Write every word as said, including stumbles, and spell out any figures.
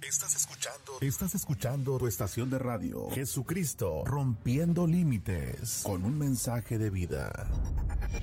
Estás escuchando, estás escuchando tu estación de radio, Jesucristo, rompiendo límites, con un mensaje de vida.